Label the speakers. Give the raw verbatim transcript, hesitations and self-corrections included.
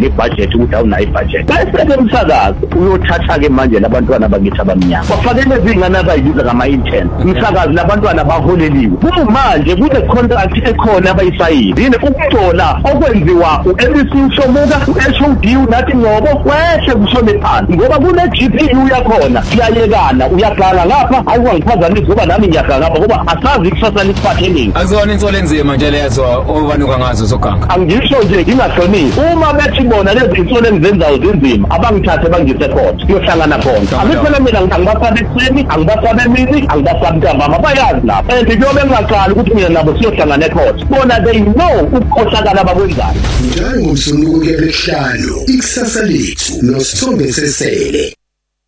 Speaker 1: ngebudget ukuthi awunayo ibudget bese ke umsakazo uyothatha ke manje labantwana bakithi abamnyama bafanele izingane abayibiza ngama intern umsakazo labantwana baholeliwe kumanje kule contract ekhona abayisayini yini ukudola okwenziwa u-M B C Shomuka u-H O D unathi ngobo wehle kushone phansi ngoba kune G P U yakhona siyayekana uyaganga lapha awungiphazamisa ngoba nami ngiyaganga lapha ngoba asazi ikusasa lisiphatheleni
Speaker 2: akuzona insolo enzima nje lezo obanuka ngazo zoganga
Speaker 1: angisho nje ngingahloniphi uma bethi bona lezi insolo engizenzayo zinzima abangithathe bangise court kuyohlangana khona akuphela mina ngibasabe ekuseni angibasabe emini angibasabe ntambama bayazi lapha and kuyobe ngingaqala ukuthi mina nabo siyohlangana ecourt bona they know ukukhohlakala abakwenzayo
Speaker 3: njalo ngomsombuluko kuya lesihlanu ikusasa lethu noSithombe Sesele.